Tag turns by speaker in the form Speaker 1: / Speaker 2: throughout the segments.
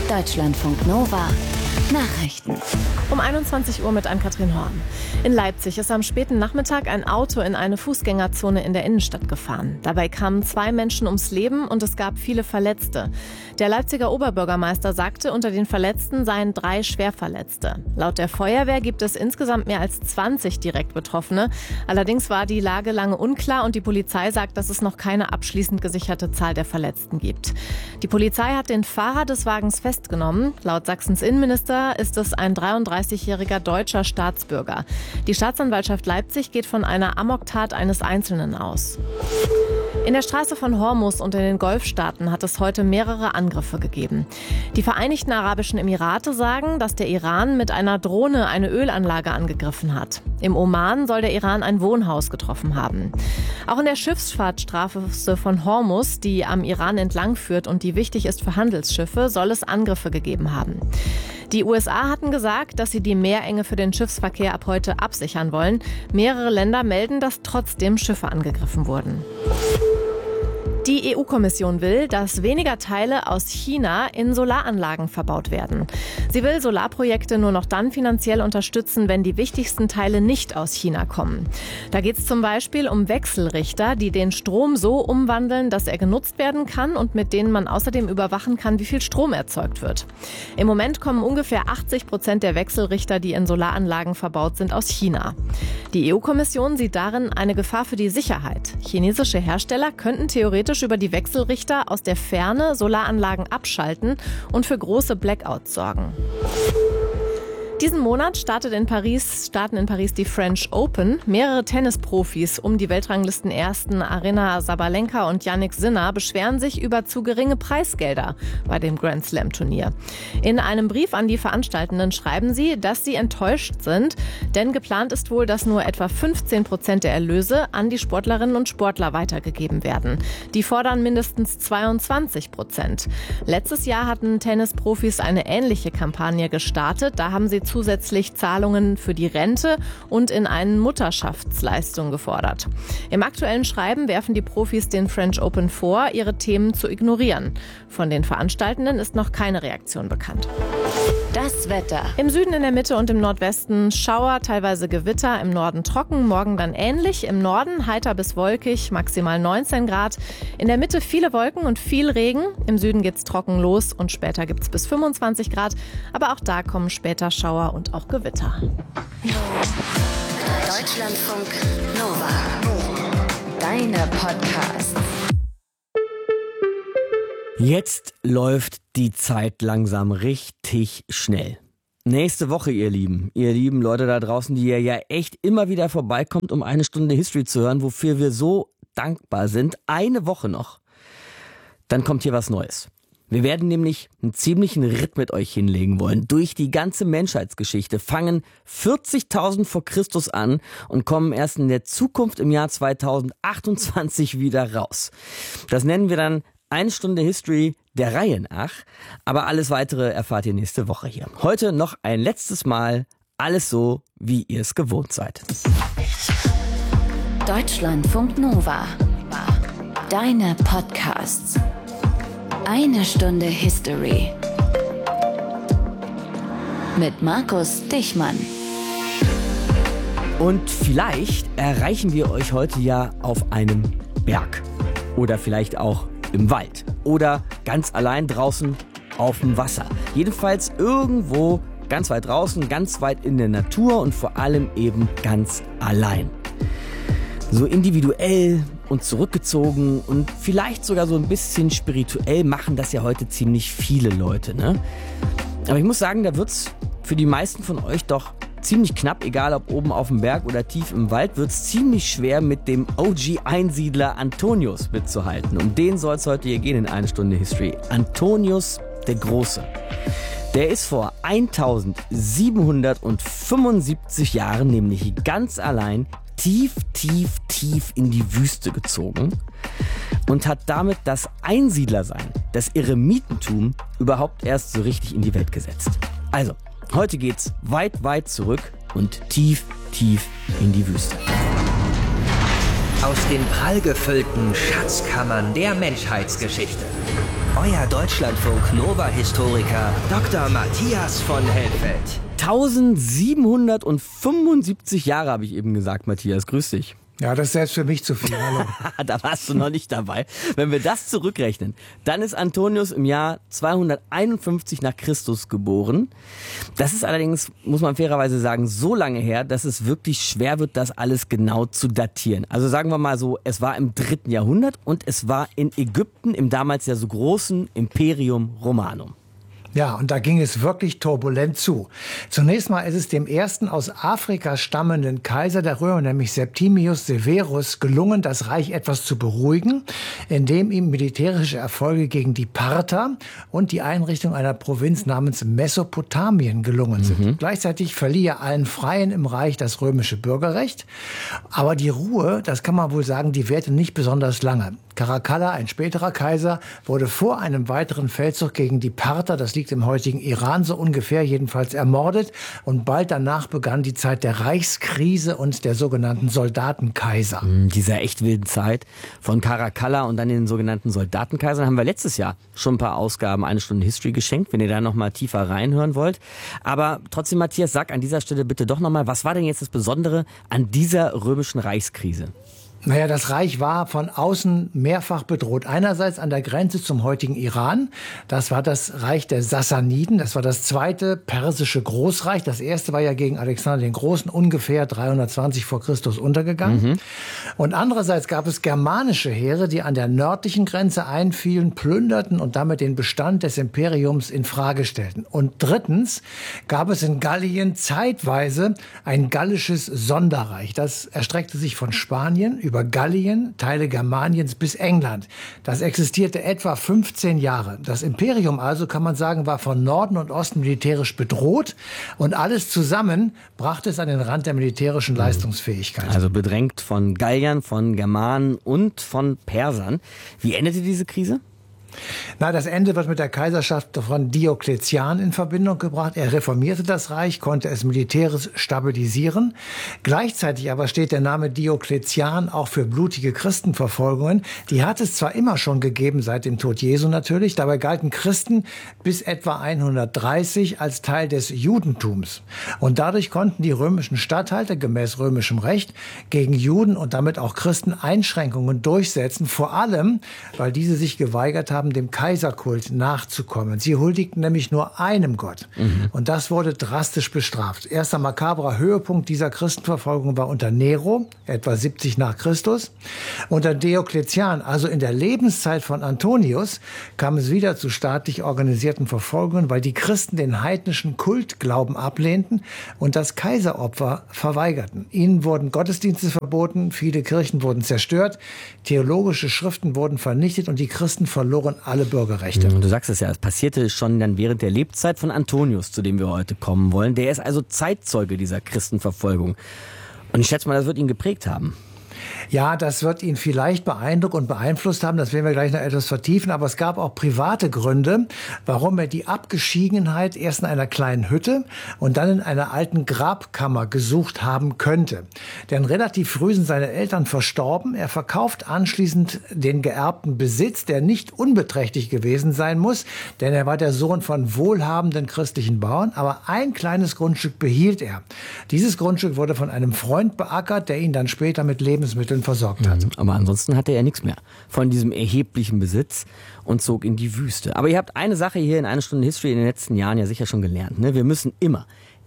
Speaker 1: Deutschlandfunk Nova Nachrichten.
Speaker 2: Um 21 Uhr mit Ann-Kathrin Horn. In Leipzig ist am späten Nachmittag ein Auto in eine Fußgängerzone in der Innenstadt gefahren. Dabei kamen 2 Menschen ums Leben und es gab viele Verletzte. Der Leipziger Oberbürgermeister sagte, unter den Verletzten seien 3 Schwerverletzte. Laut der Feuerwehr gibt es insgesamt mehr als 20 direkt Betroffene. Allerdings war die Lage lange unklar und die Polizei sagt, dass es noch keine abschließend gesicherte Zahl der Verletzten gibt. Die Polizei hat den Fahrer des Wagens festgenommen. Laut Sachsens Innenminister ist es ein 33-jähriger deutscher Staatsbürger. Die Staatsanwaltschaft Leipzig geht von einer Amoktat eines Einzelnen aus. In der Straße von Hormuz und in den Golfstaaten hat es heute mehrere Angriffe gegeben. Die Vereinigten Arabischen Emirate sagen, dass der Iran mit einer Drohne eine Ölanlage angegriffen hat. Im Oman soll der Iran ein Wohnhaus getroffen haben. Auch in der Schiffsfahrtstraße von Hormuz, die am Iran entlang führt und die wichtig ist für Handelsschiffe, soll es Angriffe gegeben haben. Die USA hatten gesagt, dass sie die Meerenge für den Schiffsverkehr ab heute absichern wollen. Mehrere Länder melden, dass trotzdem Schiffe angegriffen wurden. Die EU-Kommission will, dass weniger Teile aus China in Solaranlagen verbaut werden. Sie will Solarprojekte nur noch dann finanziell unterstützen, wenn die wichtigsten Teile nicht aus China kommen. Da geht es zum Beispiel um Wechselrichter, die den Strom so umwandeln, dass er genutzt werden kann und mit denen man außerdem überwachen kann, wie viel Strom erzeugt wird. Im Moment kommen ungefähr 80% der Wechselrichter, die in Solaranlagen verbaut sind, aus China. Die EU-Kommission sieht darin eine Gefahr für die Sicherheit. Chinesische Hersteller könnten theoretisch über die Wechselrichter aus der Ferne Solaranlagen abschalten und für große Blackouts sorgen. Diesen Monat starten in Paris die French Open. Mehrere Tennisprofis um die Weltranglisten-Ersten Aryna Sabalenka und Jannik Sinner beschweren sich über zu geringe Preisgelder bei dem Grand Slam-Turnier. In einem Brief an die Veranstaltenden schreiben sie, dass sie enttäuscht sind, denn geplant ist wohl, dass nur etwa 15% der Erlöse an die Sportlerinnen und Sportler weitergegeben werden. Die fordern mindestens 22%. Letztes Jahr hatten Tennisprofis eine ähnliche Kampagne gestartet. Da haben sie zusätzlich Zahlungen für die Rente und in einen Mutterschaftsleistung gefordert. Im aktuellen Schreiben werfen die Profis den French Open vor, ihre Themen zu ignorieren. Von den Veranstaltenden ist noch keine Reaktion bekannt.
Speaker 1: Das Wetter.
Speaker 2: Im Süden, in der Mitte und im Nordwesten Schauer, teilweise Gewitter, im Norden trocken, morgen dann ähnlich. Im Norden heiter bis wolkig, maximal 19 Grad. In der Mitte viele Wolken und viel Regen. Im Süden geht's trocken los und später gibt's bis 25 Grad. Aber auch da kommen später Schauer und auch Gewitter.
Speaker 1: Deutschlandfunk Nova. Deine Podcasts.
Speaker 3: Jetzt läuft die Zeit langsam richtig schnell. Nächste Woche, ihr lieben Leute da draußen, die ihr ja echt immer wieder vorbeikommt, um eine Stunde History zu hören, wofür wir so dankbar sind. Eine Woche noch. Dann kommt hier was Neues. Wir werden nämlich einen ziemlichen Ritt mit euch hinlegen wollen. Durch die ganze Menschheitsgeschichte, fangen 40.000 vor Christus an und kommen erst in der Zukunft im Jahr 2028 wieder raus. Das nennen wir dann eine Stunde History der Reihe nach. Aber alles Weitere erfahrt ihr nächste Woche hier. Heute noch ein letztes Mal alles so, wie ihr es gewohnt seid.
Speaker 1: Deutschlandfunk Nova. Deine Podcasts. Eine Stunde History. Mit Markus Dichmann.
Speaker 3: Und vielleicht erreichen wir euch heute ja auf einem Berg. Oder vielleicht auch im Wald. Oder ganz allein draußen auf dem Wasser. Jedenfalls irgendwo ganz weit draußen, ganz weit in der Natur und vor allem eben ganz allein. So individuell und zurückgezogen und vielleicht sogar so ein bisschen spirituell machen das ja heute ziemlich viele Leute, ne? Aber ich muss sagen, da wird's für die meisten von euch doch ziemlich knapp, egal ob oben auf dem Berg oder tief im Wald, wird's ziemlich schwer mit dem OG-Einsiedler Antonius mitzuhalten. Um den soll es heute hier gehen in eine Stunde History. Antonius der Große. Der ist vor 1775 Jahren nämlich ganz allein tief in die Wüste gezogen und hat damit das Einsiedlersein, das Eremitentum überhaupt erst so richtig in die Welt gesetzt. Also, heute geht's weit zurück und tief in die Wüste.
Speaker 4: Aus den prallgefüllten Schatzkammern der Menschheitsgeschichte. Euer Deutschlandfunk-Nova-Historiker Dr. Matthias von Helfeld.
Speaker 3: 1775 Jahre habe ich eben gesagt, Matthias. Grüß dich.
Speaker 5: Ja, das ist selbst für mich zu viel. Hallo.
Speaker 3: Da warst du noch nicht dabei. Wenn wir das zurückrechnen, dann ist Antonius im Jahr 251 nach Christus geboren. Das ist allerdings, muss man fairerweise sagen, so lange her, dass es wirklich schwer wird, das alles genau zu datieren. Also sagen wir mal so, es war im 3. Jahrhundert und es war in Ägypten im damals ja so großen Imperium Romanum.
Speaker 5: Ja, und da ging es wirklich turbulent zu. Zunächst mal ist es dem ersten aus Afrika stammenden Kaiser der Römer, nämlich Septimius Severus, gelungen, das Reich etwas zu beruhigen, indem ihm militärische Erfolge gegen die Parther und die Einrichtung einer Provinz namens Mesopotamien gelungen sind. Gleichzeitig verlieh er allen Freien im Reich das römische Bürgerrecht. Aber die Ruhe, das kann man wohl sagen, die währte nicht besonders lange. Caracalla, ein späterer Kaiser, wurde vor einem weiteren Feldzug gegen die Parther, das liegt im heutigen Iran so ungefähr, jedenfalls ermordet. Und bald danach begann die Zeit der Reichskrise und der sogenannten Soldatenkaiser.
Speaker 3: Dieser echt wilden Zeit von Caracalla und dann den sogenannten Soldatenkaisern haben wir letztes Jahr schon ein paar Ausgaben, 1 Stunde History geschenkt, wenn ihr da noch mal tiefer reinhören wollt. Aber trotzdem, Matthias, sag an dieser Stelle bitte doch noch mal, was war denn jetzt das Besondere an dieser römischen Reichskrise?
Speaker 5: Naja, das Reich war von außen mehrfach bedroht. Einerseits an der Grenze zum heutigen Iran. Das war das Reich der Sassaniden. Das war das zweite persische Großreich. Das erste war ja gegen Alexander den Großen ungefähr 320 vor Christus untergegangen. Und andererseits gab es germanische Heere, die an der nördlichen Grenze einfielen, plünderten und damit den Bestand des Imperiums in Frage stellten. Und drittens gab es in Gallien zeitweise ein gallisches Sonderreich. Das erstreckte sich von Spanien über Gallien, Teile Germaniens bis England. Das existierte etwa 15 Jahre. Das Imperium also, kann man sagen, war von Norden und Osten militärisch bedroht und alles zusammen brachte es an den Rand der militärischen Leistungsfähigkeit.
Speaker 3: Also bedrängt von Galliern, von Germanen und von Persern. Wie endete diese Krise?
Speaker 5: Na, das Ende wird mit der Kaiserschaft von Diokletian in Verbindung gebracht. Er reformierte das Reich, konnte es militärisch stabilisieren. Gleichzeitig aber steht der Name Diokletian auch für blutige Christenverfolgungen. Die hat es zwar immer schon gegeben, seit dem Tod Jesu natürlich. Dabei galten Christen bis etwa 130 als Teil des Judentums. Und dadurch konnten die römischen Statthalter gemäß römischem Recht gegen Juden und damit auch Christen Einschränkungen durchsetzen. Vor allem, weil diese sich geweigert haben, dem Kaiserkult nachzukommen. Sie huldigten nämlich nur einem Gott. Und das wurde drastisch bestraft. Erster makabrer Höhepunkt dieser Christenverfolgung war unter Nero, etwa 70 nach Christus. Unter Diokletian, also in der Lebenszeit von Antonius, kam es wieder zu staatlich organisierten Verfolgungen, weil die Christen den heidnischen Kultglauben ablehnten und das Kaiseropfer verweigerten. Ihnen wurden Gottesdienste verboten, viele Kirchen wurden zerstört, theologische Schriften wurden vernichtet und die Christen verloren alle Bürgerrechte.
Speaker 3: Du sagst es ja, es passierte schon dann während der Lebzeit von Antonius, zu dem wir heute kommen wollen. Der ist also Zeitzeuge dieser Christenverfolgung. Und ich schätze mal, das wird ihn geprägt haben.
Speaker 5: Ja, das wird ihn vielleicht beeindruckt und beeinflusst haben. Das werden wir gleich noch etwas vertiefen. Aber es gab auch private Gründe, warum er die Abgeschiedenheit erst in einer kleinen Hütte und dann in einer alten Grabkammer gesucht haben könnte. Denn relativ früh sind seine Eltern verstorben. Er verkauft anschließend den geerbten Besitz, der nicht unbeträchtlich gewesen sein muss, denn er war der Sohn von wohlhabenden christlichen Bauern. Aber ein kleines Grundstück behielt er. Dieses Grundstück wurde von einem Freund beackert, der ihn dann später mit Lebensmitteln versorgt hat.
Speaker 3: Aber ansonsten hatte er nichts mehr von diesem erheblichen Besitz und zog in die Wüste. Aber ihr habt eine Sache hier in 1 Stunde History in den letzten Jahren ja sicher schon gelernt. Ne? Wir müssen immer,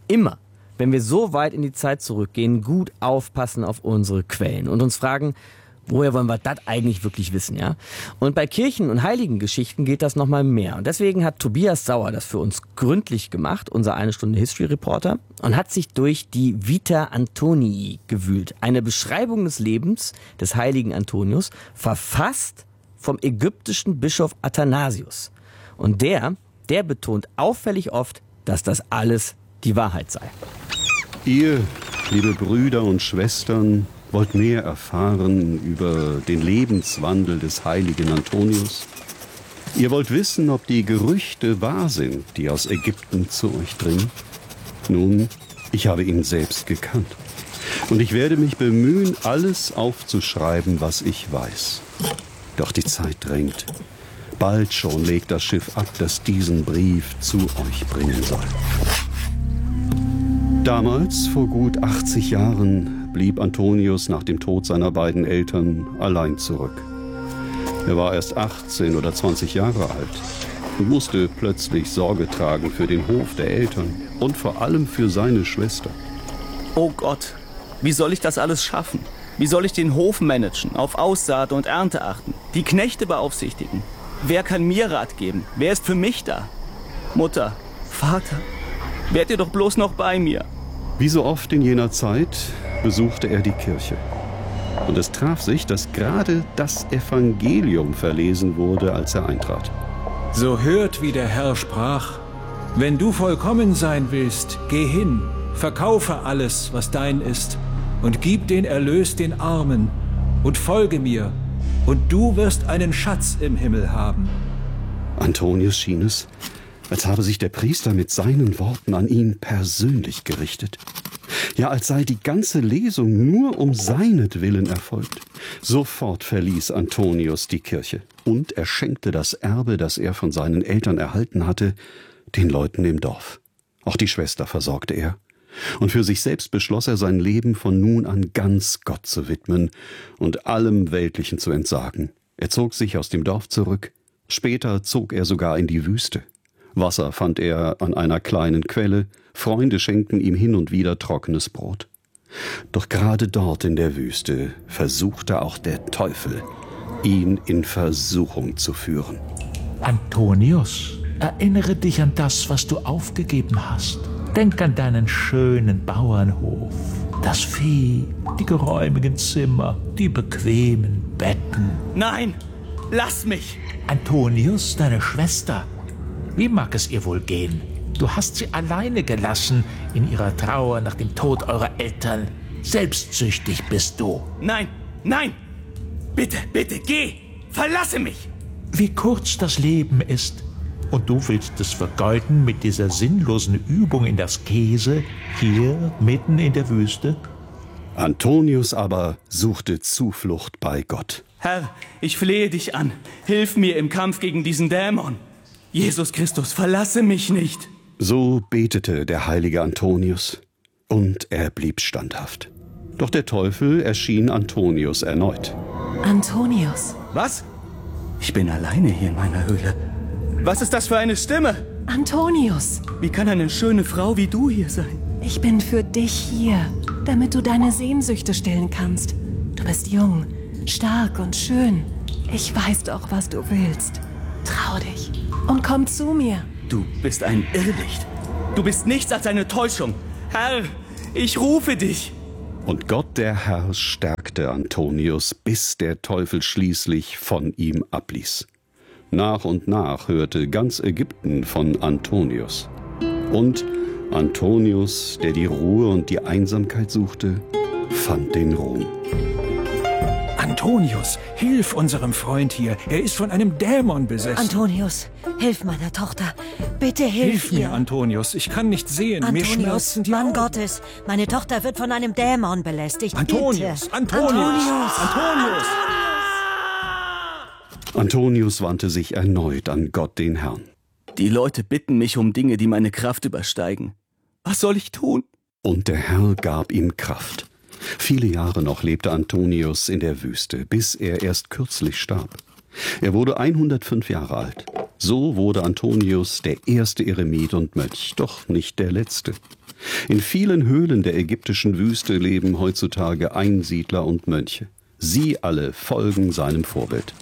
Speaker 3: wenn wir so weit in die Zeit zurückgehen, gut aufpassen auf unsere Quellen und uns fragen, woher wollen wir das eigentlich wirklich wissen, ja? Und bei Kirchen- und Heiligengeschichten geht das nochmal mehr. Und deswegen hat Tobias Sauer das für uns gründlich gemacht, unser 1 Stunde History Reporter, und hat sich durch die Vita Antonii gewühlt. Eine Beschreibung des Lebens des heiligen Antonius, verfasst vom ägyptischen Bischof Athanasius. Und der betont auffällig oft, dass das alles die Wahrheit sei.
Speaker 6: Ihr, liebe Brüder und Schwestern, wollt mehr erfahren über den Lebenswandel des heiligen Antonius? Ihr wollt wissen, ob die Gerüchte wahr sind, die aus Ägypten zu euch dringen? Nun, ich habe ihn selbst gekannt. Und ich werde mich bemühen, alles aufzuschreiben, was ich weiß. Doch die Zeit drängt. Bald schon legt das Schiff ab, das diesen Brief zu euch bringen soll. Damals, vor gut 80 Jahren, blieb Antonius nach dem Tod seiner beiden Eltern allein zurück. Er war erst 18 oder 20 Jahre alt und musste plötzlich Sorge tragen für den Hof der Eltern und vor allem für seine Schwester.
Speaker 7: Oh Gott, wie soll ich das alles schaffen? Wie soll ich den Hof managen, auf Aussaat und Ernte achten, die Knechte beaufsichtigen? Wer kann mir Rat geben? Wer ist für mich da? Mutter, Vater, wärt ihr doch bloß noch bei mir.
Speaker 6: Wie so oft in jener Zeit besuchte er die Kirche. Und es traf sich, dass gerade das Evangelium verlesen wurde, als er eintrat.
Speaker 8: So hört, wie der Herr sprach: Wenn du vollkommen sein willst, geh hin, verkaufe alles, was dein ist, und gib den Erlös den Armen, und folge mir, und du wirst einen Schatz im Himmel haben.
Speaker 6: Antonius schien es, als habe sich der Priester mit seinen Worten an ihn persönlich gerichtet. Ja, als sei die ganze Lesung nur um seinetwillen erfolgt. Sofort verließ Antonius die Kirche und er schenkte das Erbe, das er von seinen Eltern erhalten hatte, den Leuten im Dorf. Auch die Schwester versorgte er. Und für sich selbst beschloss er, sein Leben von nun an ganz Gott zu widmen und allem Weltlichen zu entsagen. Er zog sich aus dem Dorf zurück. Später zog er sogar in die Wüste. Wasser fand er an einer kleinen Quelle, Freunde schenkten ihm hin und wieder trockenes Brot. Doch gerade dort in der Wüste versuchte auch der Teufel, ihn in Versuchung zu führen.
Speaker 9: Antonius, erinnere dich an das, was du aufgegeben hast. Denk an deinen schönen Bauernhof, das Vieh, die geräumigen Zimmer, die bequemen Betten.
Speaker 7: Nein, lass mich!
Speaker 9: Antonius, deine Schwester, wie mag es ihr wohl gehen? Du hast sie alleine gelassen in ihrer Trauer nach dem Tod eurer Eltern. Selbstsüchtig bist du.
Speaker 7: Nein, nein! Bitte, bitte, geh! Verlasse mich!
Speaker 9: Wie kurz das Leben ist. Und du willst es vergeuden mit dieser sinnlosen Übung in der Askese, hier mitten in der Wüste?
Speaker 6: Antonius aber suchte Zuflucht bei Gott.
Speaker 7: Herr, ich flehe dich an. Hilf mir im Kampf gegen diesen Dämon. Jesus Christus, verlasse mich nicht.
Speaker 6: So betete der heilige Antonius. Und er blieb standhaft. Doch der Teufel erschien Antonius erneut.
Speaker 2: Antonius.
Speaker 7: Was? Ich bin alleine hier in meiner Höhle. Was ist das für eine Stimme?
Speaker 2: Antonius.
Speaker 7: Wie kann eine schöne Frau wie du hier sein?
Speaker 2: Ich bin für dich hier, damit du deine Sehnsüchte stillen kannst. Du bist jung, stark und schön. Ich weiß doch, was du willst. Trau dich und komm zu mir.
Speaker 7: Du bist ein Irrlicht. Du bist nichts als eine Täuschung. Herr, ich rufe dich.
Speaker 6: Und Gott der Herr stärkte Antonius, bis der Teufel schließlich von ihm abließ. Nach und nach hörte ganz Ägypten von Antonius. Und Antonius, der die Ruhe und die Einsamkeit suchte, fand den Ruhm.
Speaker 8: Antonius, hilf unserem Freund hier. Er ist von einem Dämon besessen.
Speaker 10: Antonius, hilf meiner Tochter. Bitte hilf
Speaker 8: mir,
Speaker 10: ihr.
Speaker 8: Antonius. Ich kann nicht sehen. Mir schmerzen die
Speaker 10: Mann
Speaker 8: Augen.
Speaker 10: Gottes, meine Tochter wird von einem Dämon belästigt.
Speaker 8: Antonius,
Speaker 10: Bitte.
Speaker 8: Antonius.
Speaker 6: Antonius wandte sich erneut an Gott den Herrn.
Speaker 7: Die Leute bitten mich um Dinge, die meine Kraft übersteigen. Was soll ich tun?
Speaker 6: Und der Herr gab ihm Kraft. Viele Jahre noch lebte Antonius in der Wüste, bis er erst kürzlich starb. Er wurde 105 Jahre alt. So wurde Antonius der erste Eremit und Mönch, doch nicht der letzte. In vielen Höhlen der ägyptischen Wüste leben heutzutage Einsiedler und Mönche. Sie alle folgen seinem Vorbild.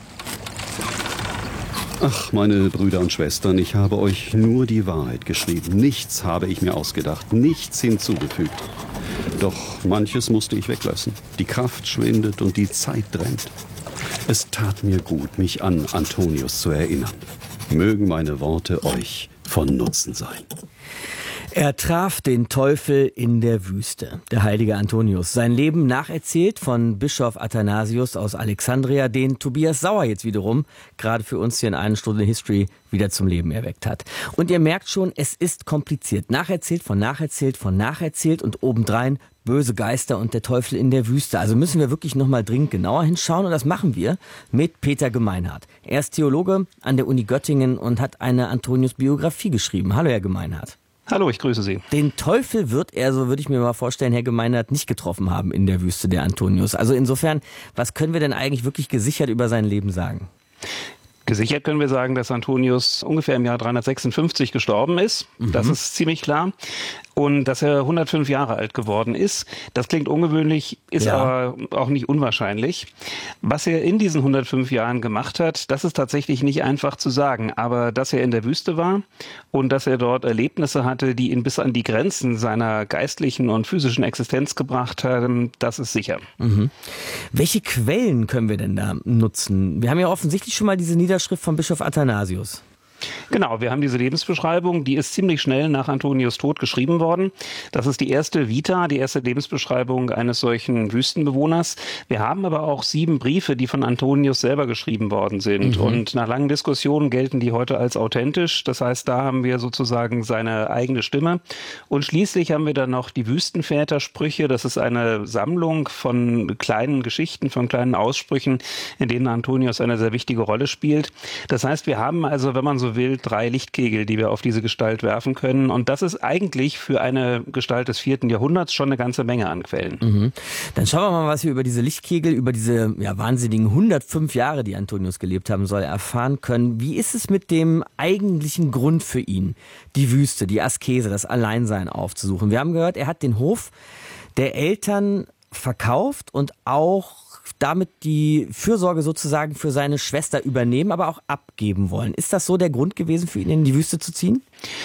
Speaker 6: Ach, meine Brüder und Schwestern, ich habe euch nur die Wahrheit geschrieben. Nichts habe ich mir ausgedacht, nichts hinzugefügt. Doch manches musste ich weglassen. Die Kraft schwindet und die Zeit drängt. Es tat mir gut, mich an Antonius zu erinnern. Mögen meine Worte euch von Nutzen sein.
Speaker 3: Er traf den Teufel in der Wüste, der heilige Antonius. Sein Leben nacherzählt von Bischof Athanasius aus Alexandria, den Tobias Sauer jetzt wiederum gerade für uns hier in 1 Stunde History wieder zum Leben erweckt hat. Und ihr merkt schon, es ist kompliziert. Nacherzählt von nacherzählt von nacherzählt und obendrein böse Geister und der Teufel in der Wüste. Also müssen wir wirklich nochmal dringend genauer hinschauen und das machen wir mit Peter Gemeinhardt. Er ist Theologe an der Uni Göttingen und hat eine Antonius-Biografie geschrieben. Hallo, Herr Gemeinhardt.
Speaker 11: Hallo, ich grüße Sie.
Speaker 3: Den Teufel wird er, so würde ich mir mal vorstellen, Herr Gemeinhardt, nicht getroffen haben in der Wüste, der Antonius. Also insofern, was können wir denn eigentlich wirklich gesichert über sein Leben sagen?
Speaker 11: Gesichert können wir sagen, dass Antonius ungefähr im Jahr 356 gestorben ist. Das ist ziemlich klar. Und dass er 105 Jahre alt geworden ist. Das klingt ungewöhnlich, ist aber auch nicht unwahrscheinlich. Was er in diesen 105 Jahren gemacht hat, das ist tatsächlich nicht einfach zu sagen. Aber dass er in der Wüste war und dass er dort Erlebnisse hatte, die ihn bis an die Grenzen seiner geistlichen und physischen Existenz gebracht haben, das ist sicher.
Speaker 3: Welche Quellen können wir denn da nutzen? Wir haben ja offensichtlich schon mal diese Niederschrift von Bischof Athanasius.
Speaker 11: Genau, wir haben diese Lebensbeschreibung, die ist ziemlich schnell nach Antonius Tod geschrieben worden. Das ist die erste Vita, die erste Lebensbeschreibung eines solchen Wüstenbewohners. Wir haben aber auch 7 Briefe, die von Antonius selber geschrieben worden sind. Und nach langen Diskussionen gelten die heute als authentisch. Das heißt, da haben wir sozusagen seine eigene Stimme. Und schließlich haben wir dann noch die Wüstenvätersprüche. Das ist eine Sammlung von kleinen Geschichten, von kleinen Aussprüchen, in denen Antonius eine sehr wichtige Rolle spielt. Das heißt, wir haben also, wenn man so will, 3 Lichtkegel, die wir auf diese Gestalt werfen können. Und das ist eigentlich für eine Gestalt des 4. Jahrhunderts schon eine ganze Menge an Quellen.
Speaker 3: Dann schauen wir mal, was wir über diese Lichtkegel, über diese wahnsinnigen 105 Jahre, die Antonius gelebt haben soll, erfahren können. Wie ist es mit dem eigentlichen Grund für ihn, die Wüste, die Askese, das Alleinsein aufzusuchen? Wir haben gehört, er hat den Hof der Eltern verkauft und auch damit die Fürsorge sozusagen für seine Schwester übernehmen, aber auch abgeben wollen. Ist das so der Grund gewesen für ihn, in die Wüste zu ziehen?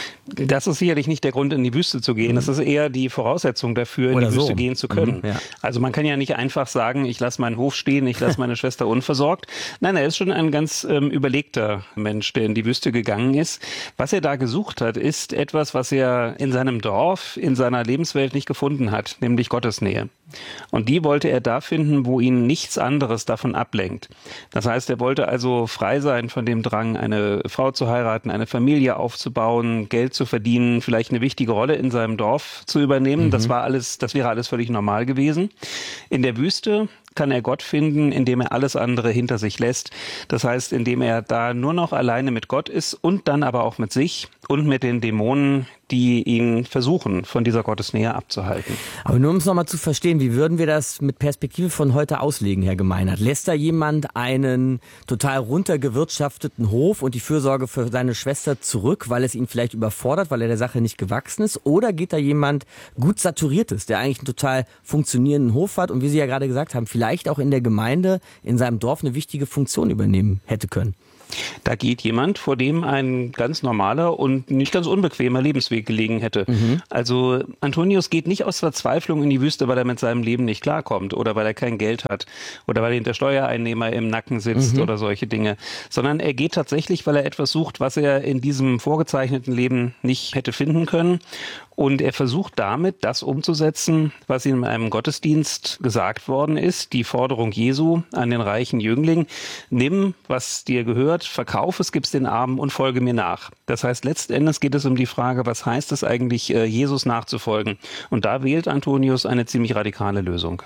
Speaker 11: Das ist sicherlich nicht der Grund, in die Wüste zu gehen. Das ist eher die Voraussetzung dafür, in die Wüste gehen zu können. Also man kann ja nicht einfach sagen, ich lasse meinen Hof stehen, ich lasse meine Schwester unversorgt. Nein, er ist schon ein ganz überlegter Mensch, der in die Wüste gegangen ist. Was er da gesucht hat, ist etwas, was er in seinem Dorf, in seiner Lebenswelt nicht gefunden hat, nämlich Gottesnähe. Und die wollte er da finden, wo ihn nichts anderes davon ablenkt. Das heißt, er wollte also frei sein von dem Drang, eine Frau zu heiraten, eine Familie aufzubauen, Geld zu verdienen, vielleicht eine wichtige Rolle in seinem Dorf zu übernehmen. Das wäre alles völlig normal gewesen. In der Wüste kann er Gott finden, indem er alles andere hinter sich lässt. Das heißt, indem er da nur noch alleine mit Gott ist und dann aber auch mit sich und mit den Dämonen, die ihn versuchen, von dieser Gottesnähe abzuhalten.
Speaker 3: Aber nur um es nochmal zu verstehen, wie würden wir das mit Perspektive von heute auslegen, Herr Gemeinhardt? Lässt da jemand einen total runtergewirtschafteten Hof und die Fürsorge für seine Schwester zurück, weil es ihn vielleicht überfordert, weil er der Sache nicht gewachsen ist? Oder geht da jemand gut saturiertes, der eigentlich einen total funktionierenden Hof hat und wie Sie ja gerade gesagt haben, vielleicht auch in der Gemeinde, in seinem Dorf eine wichtige Funktion übernehmen hätte können?
Speaker 11: Da geht jemand, vor dem ein ganz normaler und nicht ganz unbequemer Lebensweg gelegen hätte. Also Antonius geht nicht aus Verzweiflung in die Wüste, weil er mit seinem Leben nicht klarkommt oder weil er kein Geld hat oder weil ihm der Steuereinnehmer im Nacken sitzt oder solche Dinge, sondern er geht tatsächlich, weil er etwas sucht, was er in diesem vorgezeichneten Leben nicht hätte finden können. Und er versucht damit, das umzusetzen, was ihm in einem Gottesdienst gesagt worden ist, die Forderung Jesu an den reichen Jüngling: Nimm, was dir gehört, verkauf es, gib's den Armen und folge mir nach. Das heißt, letztendlich geht es um die Frage, was heißt es eigentlich, Jesus nachzufolgen? Und da wählt Antonius eine ziemlich radikale Lösung.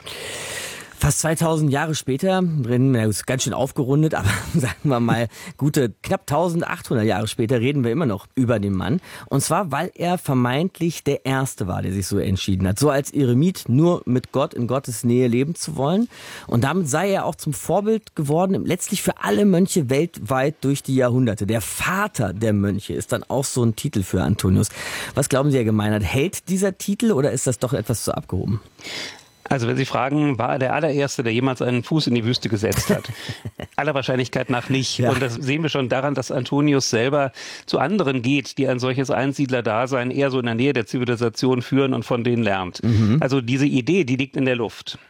Speaker 3: Fast 2000 Jahre später, ist ganz schön aufgerundet, aber sagen wir mal gute knapp 1800 Jahre später reden wir immer noch über den Mann. Und zwar, weil er vermeintlich der Erste war, der sich so entschieden hat, so als Eremit nur mit Gott in Gottes Nähe leben zu wollen. Und damit sei er auch zum Vorbild geworden, letztlich für alle Mönche weltweit durch die Jahrhunderte. Der Vater der Mönche ist dann auch so ein Titel für Antonius. Was glauben Sie, Herr Gemeinhardt, hält dieser Titel oder ist das doch etwas zu abgehoben?
Speaker 11: Also wenn Sie fragen, war er der allererste, der jemals einen Fuß in die Wüste gesetzt hat? Aller Wahrscheinlichkeit nach nicht. Ja. Und das sehen wir schon daran, dass Antonius selber zu anderen geht, die ein solches Einsiedler-Dasein eher so in der Nähe der Zivilisation führen und von denen lernt. Also diese Idee, die liegt in der Luft.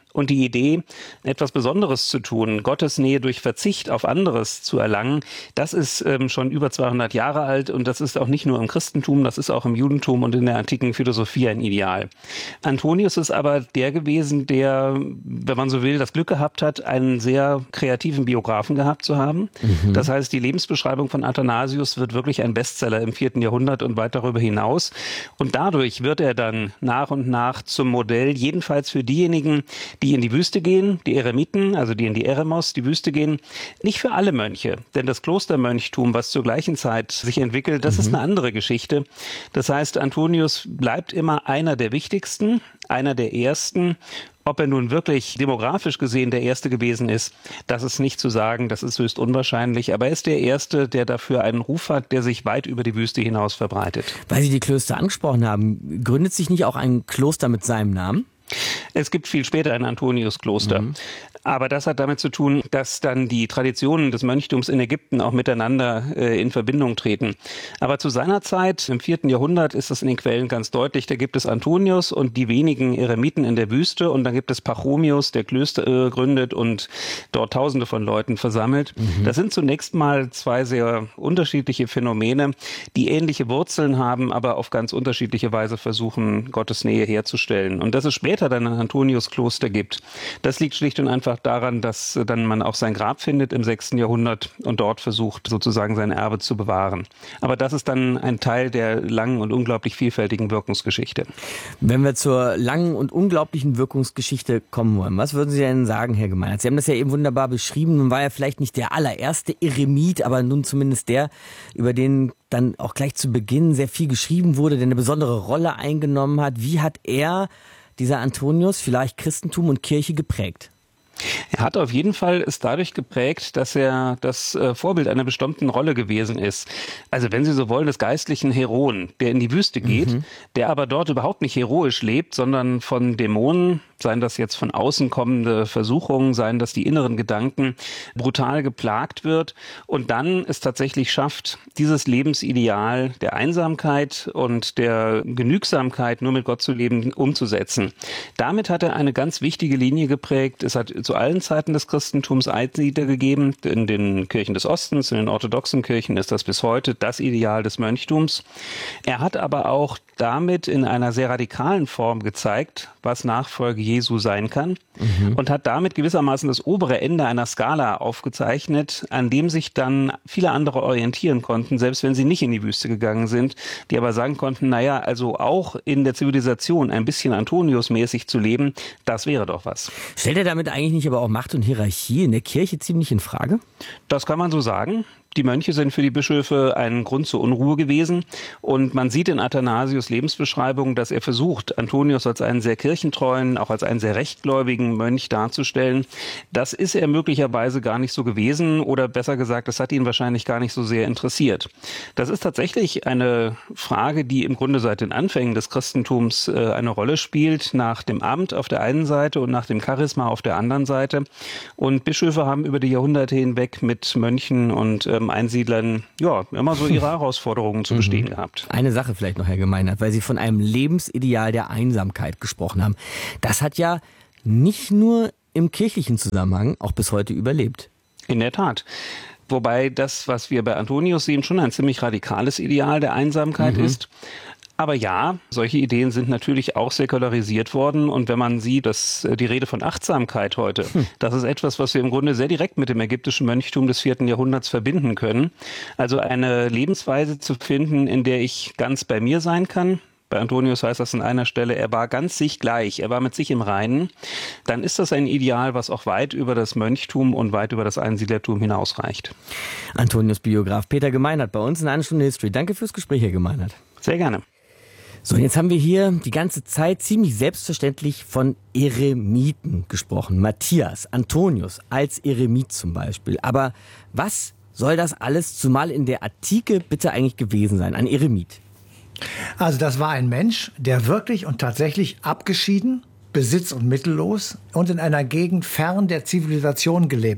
Speaker 11: Und die Idee, etwas Besonderes zu tun, Gottes Nähe durch Verzicht auf anderes zu erlangen, das ist schon über 200 Jahre alt und das ist auch nicht nur im Christentum, das ist auch im Judentum und in der antiken Philosophie ein Ideal. Antonius ist aber der gewesen, der, wenn man so will, das Glück gehabt hat, einen sehr kreativen Biografen gehabt zu haben. Das heißt, die Lebensbeschreibung von Athanasius wird wirklich ein Bestseller im 4. Jahrhundert und weit darüber hinaus. Und dadurch wird er dann nach und nach zum Modell, jedenfalls für diejenigen, die in die Wüste gehen, die Eremiten, also die in die Eremos, die Wüste gehen. Nicht für alle Mönche, denn das Klostermönchtum, was zur gleichen Zeit sich entwickelt, das ist eine andere Geschichte. Das heißt, Antonius bleibt immer einer der wichtigsten, einer der ersten. Ob er nun wirklich demografisch gesehen der Erste gewesen ist, das ist nicht zu sagen, das ist höchst unwahrscheinlich. Aber er ist der Erste, der dafür einen Ruf hat, der sich weit über die Wüste hinaus verbreitet.
Speaker 3: Weil Sie die Klöster angesprochen haben, gründet sich nicht auch ein Kloster mit seinem Namen?
Speaker 11: Es gibt viel später ein Antoniuskloster. Aber das hat damit zu tun, dass dann die Traditionen des Mönchtums in Ägypten auch miteinander in Verbindung treten. Aber zu seiner Zeit, im 4. Jahrhundert, ist das in den Quellen ganz deutlich. Da gibt es Antonius und die wenigen Eremiten in der Wüste. Und dann gibt es Pachomius, der Klöster gründet und dort Tausende von Leuten versammelt. Das sind zunächst mal zwei sehr unterschiedliche Phänomene, die ähnliche Wurzeln haben, aber auf ganz unterschiedliche Weise versuchen, Gottes Nähe herzustellen. Und dass es später dann ein Antoniuskloster gibt, das liegt schlicht und einfach daran, dass dann man auch sein Grab findet im 6. Jahrhundert und dort versucht, sozusagen sein Erbe zu bewahren. Aber das ist dann ein Teil der langen und unglaublich vielfältigen Wirkungsgeschichte.
Speaker 3: Wenn wir zur langen und unglaublichen Wirkungsgeschichte kommen wollen, was würden Sie denn sagen, Herr Gemeinert? Sie haben das ja eben wunderbar beschrieben. Nun war er vielleicht nicht der allererste Eremit, aber nun zumindest der, über den dann auch gleich zu Beginn sehr viel geschrieben wurde, der eine besondere Rolle eingenommen hat. Wie hat er, dieser Antonius, vielleicht Christentum und Kirche geprägt?
Speaker 11: Er hat auf jeden Fall es dadurch geprägt, dass er das Vorbild einer bestimmten Rolle gewesen ist. Also wenn Sie so wollen, des geistlichen Heroen, der in die Wüste geht, der aber dort überhaupt nicht heroisch lebt, sondern von Dämonen, seien das jetzt von außen kommende Versuchungen, seien das die inneren Gedanken, brutal geplagt wird und dann es tatsächlich schafft, dieses Lebensideal der Einsamkeit und der Genügsamkeit, nur mit Gott zu leben, umzusetzen. Damit hat er eine ganz wichtige Linie geprägt. Es hat zu allen Zeiten des Christentums Einsiedler gegeben. In den Kirchen des Ostens, in den orthodoxen Kirchen ist das bis heute das Ideal des Mönchtums. Er hat aber auch damit in einer sehr radikalen Form gezeigt, was Nachfolge Jesu sein kann und hat damit gewissermaßen das obere Ende einer Skala aufgezeichnet, an dem sich dann viele andere orientieren konnten, selbst wenn sie nicht in die Wüste gegangen sind, die aber sagen konnten, naja, also auch in der Zivilisation ein bisschen Antonius-mäßig zu leben, das wäre doch was.
Speaker 3: Stellt er damit eigentlich nicht aber auch Macht und Hierarchie in der Kirche ziemlich in Frage?
Speaker 11: Das kann man so sagen. Die Mönche sind für die Bischöfe ein Grund zur Unruhe gewesen und man sieht in Athanasius Lebensbeschreibung, dass er versucht, Antonius als einen sehr kirchentreuen, auch als einen sehr rechtgläubigen Mönch darzustellen. Das ist er möglicherweise gar nicht so gewesen oder besser gesagt, das hat ihn wahrscheinlich gar nicht so sehr interessiert. Das ist tatsächlich eine Frage, die im Grunde seit den Anfängen des Christentums eine Rolle spielt, nach dem Amt auf der einen Seite und nach dem Charisma auf der anderen Seite. Und Bischöfe haben über die Jahrhunderte hinweg mit Mönchen und Einsiedlern ja immer so ihre Herausforderungen zu bestehen gehabt.
Speaker 3: Eine Sache vielleicht noch, Herr Gemeinert, weil Sie von einem Lebensideal der Einsamkeit gesprochen haben. Das hat ja nicht nur im kirchlichen Zusammenhang auch bis heute überlebt.
Speaker 11: In der Tat. Wobei das, was wir bei Antonius sehen, schon ein ziemlich radikales Ideal der Einsamkeit ist. Aber ja, solche Ideen sind natürlich auch säkularisiert worden. Und wenn man sieht, dass die Rede von Achtsamkeit heute, das ist etwas, was wir im Grunde sehr direkt mit dem ägyptischen Mönchtum des 4. Jahrhunderts verbinden können. Also eine Lebensweise zu finden, in der ich ganz bei mir sein kann. Bei Antonius heißt das an einer Stelle, er war ganz sich gleich, er war mit sich im Reinen. Dann ist das ein Ideal, was auch weit über das Mönchtum und weit über das Einsiedlertum hinausreicht.
Speaker 3: Antonius Biograf Peter Gemeinert bei uns in einer Stunde History. Danke fürs Gespräch, Herr Gemeinert.
Speaker 11: Sehr gerne.
Speaker 3: So, jetzt haben wir hier die ganze Zeit ziemlich selbstverständlich von Eremiten gesprochen. Matthias, Antonius als Eremit zum Beispiel. Aber was soll das alles, zumal in der Antike, bitte eigentlich gewesen sein, ein Eremit?
Speaker 5: Also das war ein Mensch, der wirklich und tatsächlich abgeschieden, besitz- und mittellos und in einer Gegend fern der Zivilisation gelebt hat.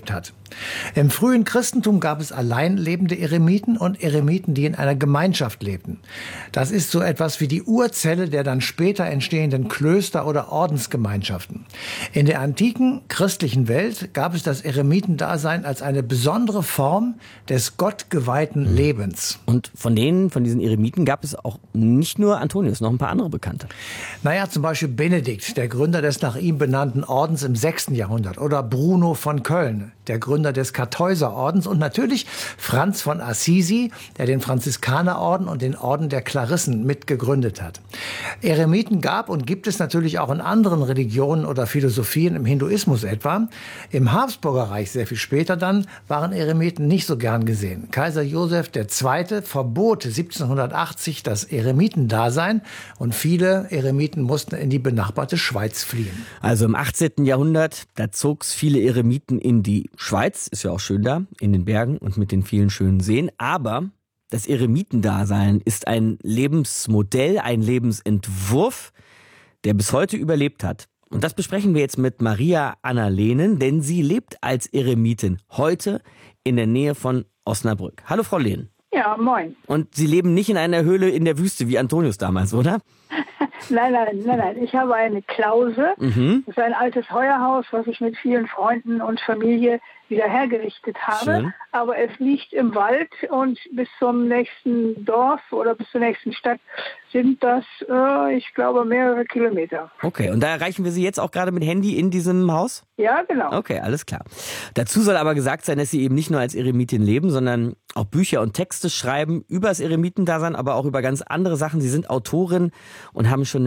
Speaker 5: Im frühen Christentum gab es allein lebende Eremiten und Eremiten, die in einer Gemeinschaft lebten. Das ist so etwas wie die Urzelle der dann später entstehenden Klöster oder Ordensgemeinschaften. In der antiken christlichen Welt gab es das Eremitendasein als eine besondere Form des gottgeweihten Lebens.
Speaker 3: Und von diesen Eremiten gab es auch nicht nur Antonius, noch ein paar andere Bekannte.
Speaker 5: Naja, zum Beispiel Benedikt, der Gründer des nach ihm benannten Ordens im 6. Jahrhundert. Oder Bruno von Köln, der Gründer des Kartäuserordens. Und natürlich Franz von Assisi, der den Franziskanerorden und den Orden der Klarissen mitgegründet hat. Eremiten gab und gibt es natürlich auch in anderen Religionen oder Philosophien, im Hinduismus etwa. Im Habsburger Reich, sehr viel später dann, waren Eremiten nicht so gern gesehen. Kaiser Joseph II. Verbot 1780 das Eremitendasein und viele Eremiten mussten in die benachbarte Schweiz fliehen.
Speaker 3: Also im 18. Jahrhundert, da zog es viele Eremiten in die Schweiz, ist ja auch schön da, in den Bergen und mit den vielen schönen Seen, aber das Eremitendasein ist ein Lebensmodell, ein Lebensentwurf, der bis heute überlebt hat. Und das besprechen wir jetzt mit Maria Anna Lehnen, denn sie lebt als Eremitin heute in der Nähe von Osnabrück. Hallo Frau Lehnen.
Speaker 12: Ja, moin.
Speaker 3: Und Sie leben nicht in einer Höhle in der Wüste wie Antonius damals, oder?
Speaker 12: Nein. Ich habe eine Klause. Das ist ein altes Heuerhaus, was ich mit vielen Freunden und Familie wieder hergerichtet habe.
Speaker 3: Schön.
Speaker 12: Aber es liegt im Wald und bis zum nächsten Dorf oder bis zur nächsten Stadt sind das, ich glaube, mehrere Kilometer.
Speaker 3: Okay, und da erreichen wir Sie jetzt auch gerade mit Handy in diesem Haus?
Speaker 12: Ja, genau.
Speaker 3: Okay, alles klar. Dazu soll aber gesagt sein, dass Sie eben nicht nur als Eremitin leben, sondern auch Bücher und Texte schreiben über das Eremitendasein, aber auch über ganz andere Sachen. Sie sind Autorin und haben schon